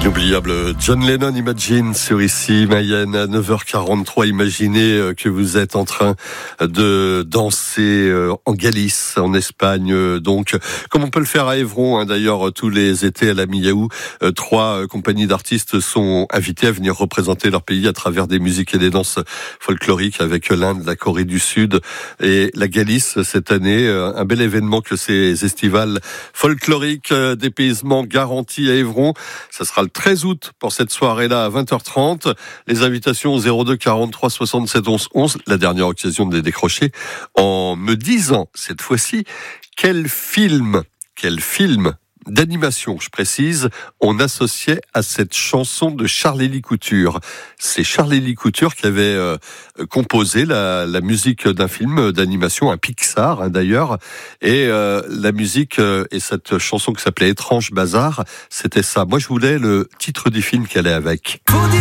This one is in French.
Inoubliable John Lennon, Imagine sur ici Mayenne à 9h43. Imaginez que vous êtes en train de danser en Galice, en Espagne, donc comme on peut le faire à Évron. D'ailleurs, tous les étés à la mi-août, 3 compagnies d'artistes sont invitées à venir représenter leur pays à travers des musiques et des danses folkloriques avec l'Inde, la Corée du Sud et la Galice cette année. Un bel événement que ces estivales folkloriques, dépaysement garanti à Évron. Ça sera le 13 août pour cette soirée-là à 20h30. Les invitations au 02 43 67 11 11. La dernière occasion de les décrocher en me disant cette fois-ci quel film d'animation, je précise, on associait à cette chanson de Charles-Élie Couture. C'est Charles-Élie Couture qui avait composé la musique d'un film d'animation, un Pixar d'ailleurs, et la musique et cette chanson qui s'appelait Étrange Bazar, c'était ça. Moi je voulais le titre du film qui allait avec.